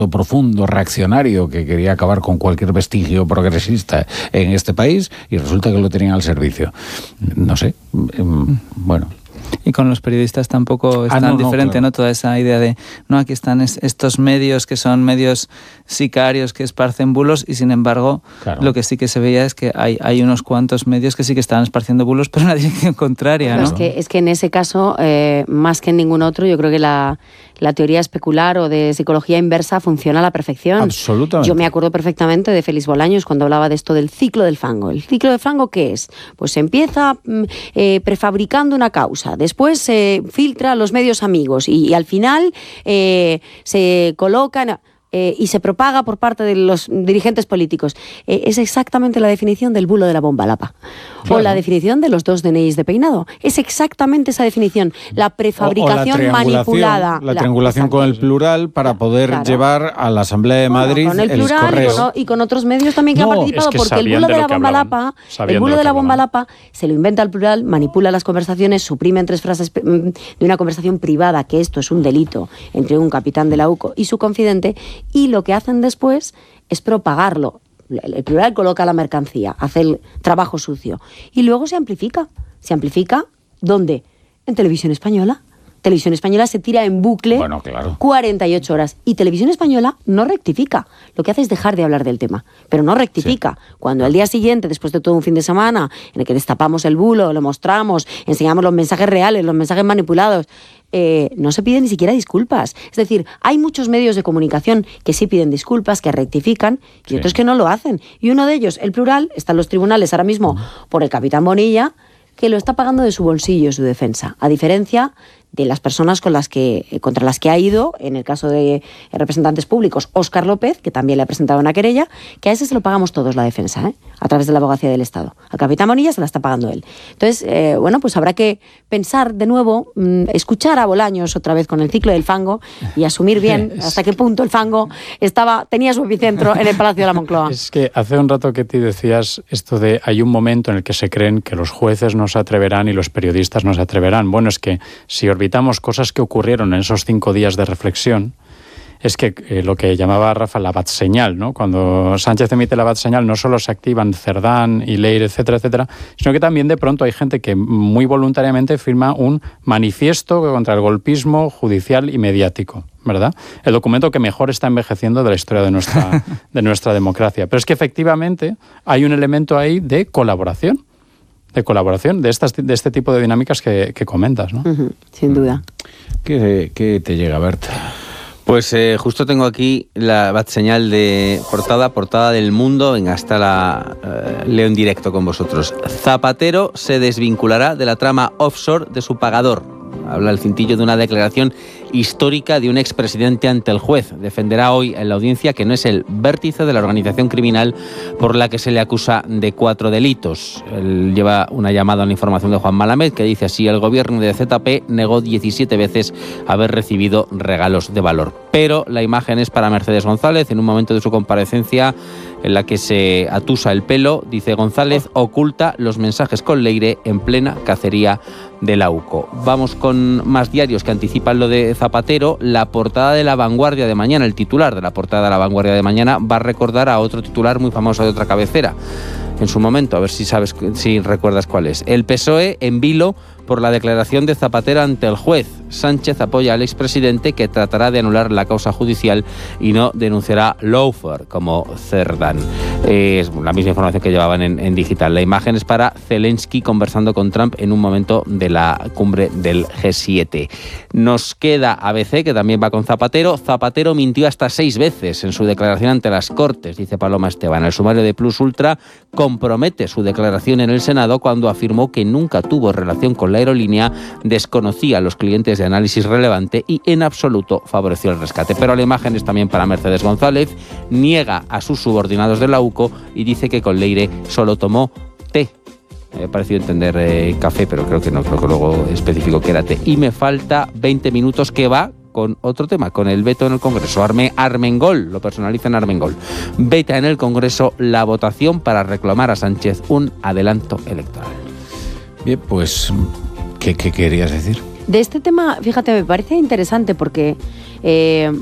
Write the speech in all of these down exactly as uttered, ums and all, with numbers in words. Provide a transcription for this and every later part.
profundo, reaccionario, que quería acabar con cualquier vestigio progresista en este país, y resulta que lo tenían al servicio. No sé, bueno... Y con los periodistas tampoco es ah, tan no, diferente, no, claro. ¿no? Toda esa idea de, no, aquí están es, estos medios que son medios sicarios que esparcen bulos, y sin embargo, claro. lo que sí que se veía es que hay, hay unos cuantos medios que sí que están esparciendo bulos, pero en la dirección contraria, ¿no? Es que, es que en ese caso, eh, más que en ningún otro, yo creo que la, la teoría especular o de psicología inversa funciona a la perfección. Absolutamente. Yo me acuerdo perfectamente de Félix Bolaños cuando hablaba de esto del ciclo del fango. ¿El ciclo del fango qué es? Pues se empieza eh, prefabricando una causa, después se filtra a los medios amigos y, y al final eh, se colocan... Eh, y se propaga por parte de los dirigentes políticos. Eh, es exactamente la definición del bulo de la bomba lapa. Claro. O la definición de los dos D N Is de peinado. Es exactamente esa definición. La prefabricación o, o la manipulada. La triangulación la, con el plural para poder claro. llevar a la Asamblea de bueno, Madrid con el plural el y, con, y con otros medios también que no, han participado, es que porque el bulo de, de la bomba lapa, el bulo de, de la bomba lapa se lo inventa al plural, manipula las conversaciones, suprimen tres frases de una conversación privada, que esto es un delito entre un capitán de la U C O y su confidente, y lo que hacen después es propagarlo. El plural coloca la mercancía, hace el trabajo sucio y luego se amplifica. ¿Se amplifica dónde? En Televisión Española. Televisión Española se tira en bucle bueno, claro. cuarenta y ocho horas. Y Televisión Española no rectifica. Lo que hace es dejar de hablar del tema, pero no rectifica. Sí. Cuando al día siguiente, después de todo un fin de semana, en el que destapamos el bulo, lo mostramos, enseñamos los mensajes reales, los mensajes manipulados, eh, no se piden ni siquiera disculpas. Es decir, hay muchos medios de comunicación que sí piden disculpas, que rectifican, y sí. otros que no lo hacen. Y uno de ellos, El Plural, está en los tribunales ahora mismo por el capitán Bonilla, que lo está pagando de su bolsillo su defensa, a diferencia de las personas con las que, contra las que ha ido, en el caso de representantes públicos, Óscar López, que también le ha presentado una querella, que a ese se lo pagamos todos la defensa, ¿eh? a través de la Abogacía del Estado. Al capitán Bonilla se la está pagando él. Entonces, eh, bueno, pues habrá que pensar de nuevo, mmm, escuchar a Bolaños otra vez con el ciclo del fango y asumir bien hasta qué punto el fango estaba tenía su epicentro en el Palacio de la Moncloa. Es que hace un rato que te decías esto de hay un momento en el que se creen que los jueces no se atreverán y los periodistas no se atreverán. Bueno, es que si evitamos cosas que ocurrieron en esos cinco días de reflexión, es que eh, lo que llamaba Rafa la bat-señal, ¿no? Cuando Sánchez emite la bat-señal, no solo se activan Cerdán y Leire, etcétera, etcétera, sino que también de pronto hay gente que muy voluntariamente firma un manifiesto contra el golpismo judicial y mediático, ¿verdad? El documento que mejor está envejeciendo de la historia de nuestra, de nuestra democracia. Pero es que efectivamente hay un elemento ahí de colaboración. de colaboración, de estas de este tipo de dinámicas que, que comentas, ¿no? Uh-huh, sin duda. ¿Qué, qué te llega, Berta? Pues eh, justo tengo aquí la bat-señal de portada, portada del Mundo. Venga, hasta la eh, leo en directo con vosotros. Zapatero se desvinculará de la trama offshore de su pagador. Habla el cintillo de una declaración histórica de un expresidente ante el juez. Defenderá hoy en la audiencia que no es el vértice de la organización criminal por la que se le acusa de cuatro delitos. Él lleva una llamada a la información de Juan Malamed que dice así: el gobierno de Z P negó diecisiete veces haber recibido regalos de valor. Pero la imagen es para Mercedes González en un momento de su comparecencia en la que se atusa el pelo. Dice González: oculta los mensajes con Leire en plena cacería de la U C O. Vamos con más diarios que anticipan lo de Zapatero. La portada de La Vanguardia de mañana, el titular de la portada de La Vanguardia de mañana va a recordar a otro titular muy famoso de otra cabecera en su momento, a ver si sabes, si recuerdas cuál es. El P S O E en vilo por la declaración de Zapatero ante el juez. Sánchez apoya al expresidente que tratará de anular la causa judicial y no denunciará lawfare como Cerdán. Eh, es la misma información que llevaban en, en digital. La imagen es para Zelensky conversando con Trump en un momento de la cumbre del G siete. Nos queda A B C, que también va con Zapatero. Zapatero mintió hasta seis veces en su declaración ante las Cortes, dice Paloma Esteban. El sumario de Plus Ultra compromete su declaración en el Senado cuando afirmó que nunca tuvo relación con la aerolínea, desconocía a los clientes de análisis relevante y en absoluto favoreció el rescate. Pero la imagen es también para Mercedes González, niega a sus subordinados de la U C O y dice que con Leire solo tomó té. Me ha parecido entender eh, café, pero creo que no, creo que luego especificó que era té. Y me falta veinte minutos que va con otro tema, con el veto en el Congreso. Arme, Armengol, lo personaliza en Armengol. Veta en el Congreso la votación para reclamar a Sánchez un adelanto electoral. Bien, pues, ¿qué, qué querías decir? De este tema, fíjate, me parece interesante porque eh,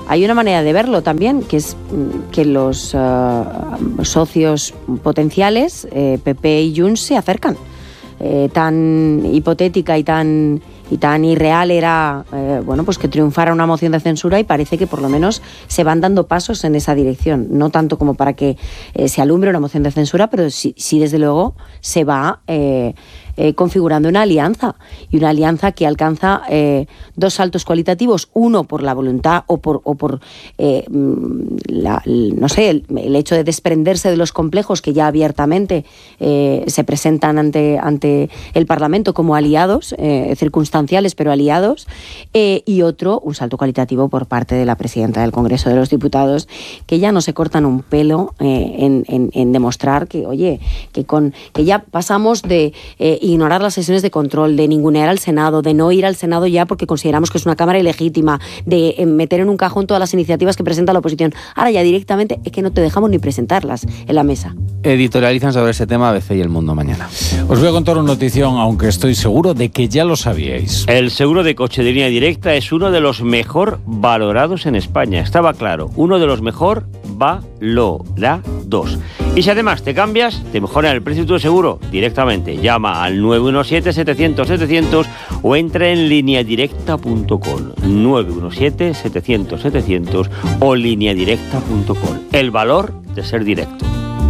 hay una manera de verlo también, que es que los uh, socios potenciales, eh, P P y Junts, se acercan. Eh, tan hipotética y tan y tan irreal era eh, bueno, pues que triunfara una moción de censura, y parece que por lo menos se van dando pasos en esa dirección, no tanto como para que eh, se alumbre una moción de censura, pero sí, sí desde luego se va eh, eh, configurando una alianza, y una alianza que alcanza eh, dos saltos cualitativos, uno por la voluntad o por, o por eh, la, no sé, el, el hecho de desprenderse de los complejos que ya abiertamente eh, se presentan ante, ante el Parlamento como aliados, eh, circunstanciales pero aliados, eh, y otro, un salto cualitativo por parte de la presidenta del Congreso de los Diputados, que ya no se cortan un pelo eh, en, en, en demostrar que, oye, que, con, que ya pasamos de eh, ignorar las sesiones de control, de ningunear al Senado, de no ir al Senado ya porque consideramos que es una Cámara ilegítima, de eh, meter en un cajón todas las iniciativas que presenta la oposición. Ahora ya directamente es que no te dejamos ni presentarlas en la mesa. Editorializan sobre ese tema A B C y El Mundo mañana. Os voy a contar una notición, aunque estoy seguro de que ya lo sabíais. El seguro de coche de línea directa es uno de los mejor valorados en España. Estaba claro, uno de los mejor valorados. Y si además te cambias, te mejoran el precio de tu seguro directamente. Llama al nueve uno siete, setecientos, setecientos o entra en lineadirecta punto com. nueve uno siete, setecientos, setecientos o lineadirecta punto com. El valor de ser directo.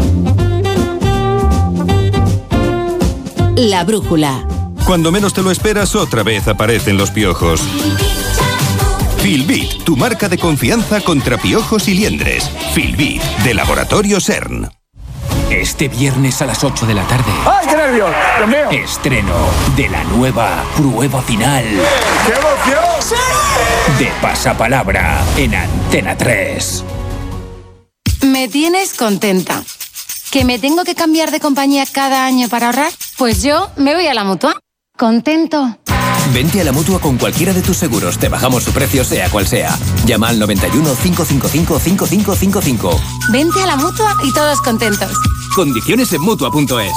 La brújula. Cuando menos te lo esperas, otra vez aparecen los piojos. Filbit, tu marca de confianza contra piojos y liendres. Filbit, de Laboratorio CERN. Este viernes a las ocho de la tarde. ¡Ay, qué nervios! ¡Dios mío! Estreno de la nueva prueba final. ¡Qué emoción! ¡Sí! De Pasapalabra en Antena tres. Me tienes contenta. ¿Que me tengo que cambiar de compañía cada año para ahorrar? Pues yo me voy a la Mutua. ¿Contento? Vente a la Mutua con cualquiera de tus seguros. Te bajamos su precio sea cual sea. Llama al noventa y uno, cinco cinco cinco, cinco cinco cinco cinco. Vente a la Mutua y todos contentos. Condiciones en Mutua punto es.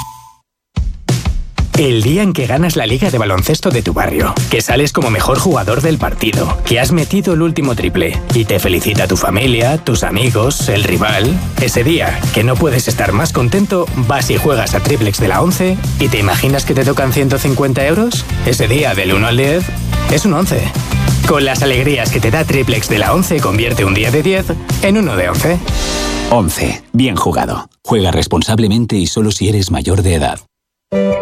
El día en que ganas la liga de baloncesto de tu barrio, que sales como mejor jugador del partido, que has metido el último triple y te felicita tu familia, tus amigos, el rival. Ese día, que no puedes estar más contento, vas y juegas a Triplex de la once y te imaginas que te tocan ciento cincuenta euros. Ese día, del uno al diez, es un once. Con las alegrías que te da Triplex de la once, convierte un día de diez en uno de once. once. Bien jugado. Juega responsablemente y solo si eres mayor de edad.